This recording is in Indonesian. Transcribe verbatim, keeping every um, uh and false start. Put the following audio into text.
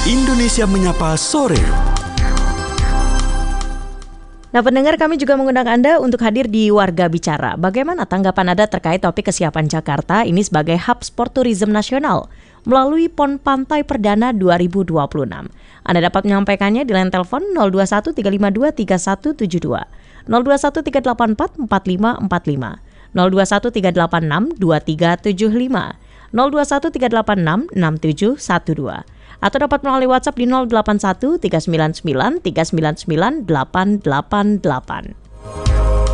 Indonesia Menyapa Sore. Nah, pendengar, kami juga mengundang Anda untuk hadir di Warga Bicara. Bagaimana tanggapan Anda terkait topik kesiapan Jakarta ini sebagai hub sport tourism nasional melalui P O N Pantai Perdana dua ribu dua puluh enam? Anda dapat menyampaikannya di line telepon nol dua satu tiga lima dua tiga satu tujuh dua, nol dua satu tiga delapan empat empat lima empat lima, nol dua satu tiga delapan enam dua tiga tujuh lima, nol dua satu tiga delapan enam enam tujuh satu dua. Atau dapat melalui WhatsApp di nol delapan satu tiga sembilan sembilan tiga sembilan sembilan delapan delapan delapan.